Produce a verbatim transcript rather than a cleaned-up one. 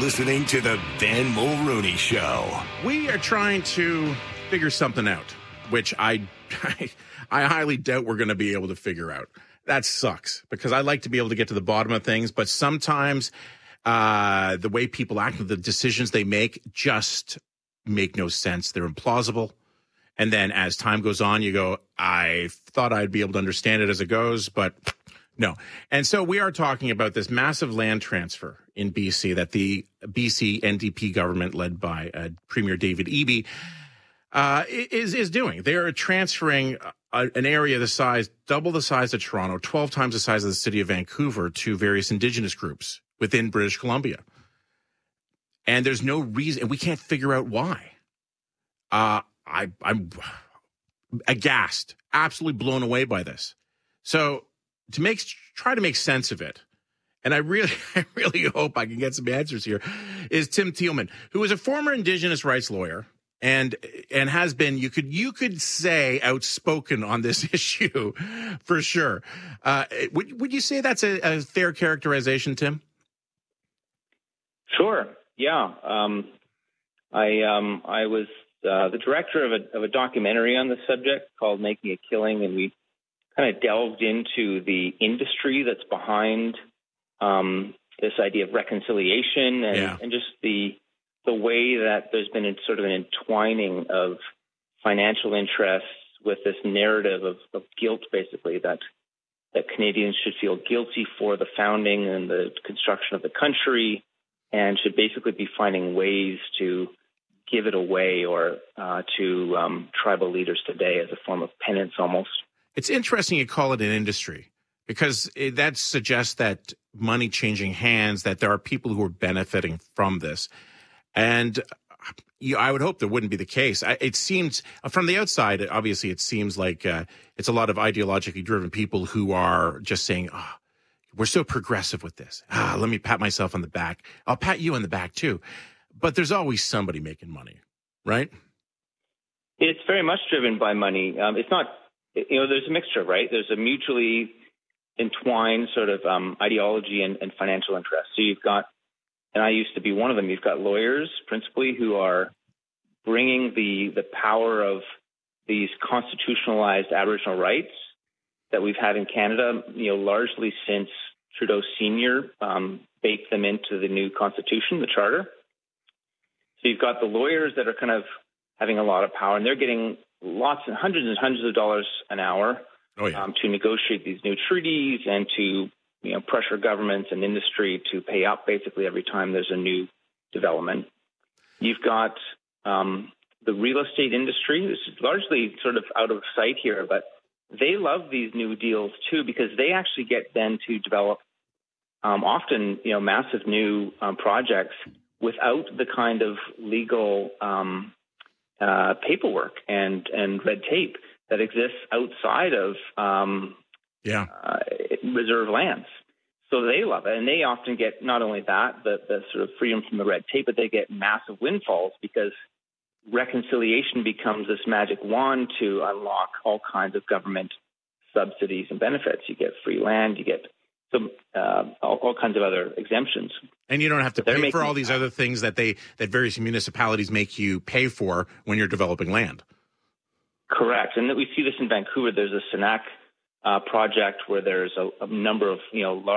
listening to the Ben Mulrooney Show. We are trying to figure something out, which I, I highly doubt we're going to be able to figure out. That sucks because I like to be able to get to the bottom of things, but sometimes uh, the way people act, the decisions they make just make no sense. They're implausible. And then as time goes on, you go, I thought I'd be able to understand it as it goes, but no. And so we are talking about this massive land transfer in B C that the B C N D P government, led by uh, Premier David Eby, uh, is is doing. They are transferring a, an area the size, double the size of Toronto, twelve times the size of the city of Vancouver, to various Indigenous groups within British Columbia. And there's no reason, and we can't figure out why. Uh, I, I'm aghast, absolutely blown away by this. So to make try to make sense of it, and I really, I really hope I can get some answers here, is Tim Thielman, who is a former Indigenous rights lawyer and and has been, you could you could say, outspoken on this issue for sure. Uh, would would you say that's a, a fair characterization, Tim? Sure. Yeah. Um, I um, I was uh, the director of a of a documentary on the subject called "Making a Killing," and we kind of delved into the industry that's behind um, this idea of reconciliation and, yeah. and just the the way that there's been a, sort of an entwining of financial interests with this narrative of, of guilt, basically, that that Canadians should feel guilty for the founding and the construction of the country and should basically be finding ways to give it away or uh, to um, tribal leaders today as a form of penance almost. It's interesting you call it an industry because it, that suggests that money changing hands, that there are people who are benefiting from this. And you, I would hope that wouldn't be the case. I, it seems from the outside, obviously, it seems like uh, it's a lot of ideologically driven people who are just saying, oh, we're so progressive with this. Ah, let me pat myself on the back. I'll pat you on the back, too. But there's always somebody making money, right? It's very much driven by money. Um, it's not, you know, there's a mixture, right? There's a mutually entwined sort of um, ideology and, and financial interest. So you've got, and I used to be one of them, you've got lawyers, principally, who are bringing the the power of these constitutionalized Aboriginal rights that we've had in Canada, you know, largely since Trudeau Senior um, baked them into the new constitution, the charter. So you've got the lawyers that are kind of having a lot of power, and they're getting lots and hundreds and hundreds of dollars an hour oh, yeah. um, to negotiate these new treaties and to, you know, pressure governments and industry to pay up basically every time there's a new development. You've got um, the real estate industry, which is largely sort of out of sight here, but they love these new deals too because they actually get then to develop um, often, you know, massive new um, projects without the kind of legal um, uh, paperwork and, and red tape that exists outside of um, yeah. uh, reserve lands. So they love it. And they often get not only that, the, the sort of freedom from the red tape, but they get massive windfalls because reconciliation becomes this magic wand to unlock all kinds of government subsidies and benefits. You get free land, you get some uh, all, all kinds of other exemptions. And you don't have to They're pay for making, all these other things that they that various municipalities make you pay for when you're developing land. Correct. And we see this in Vancouver. There's a Senac uh, project where there's a, a number of, you know, large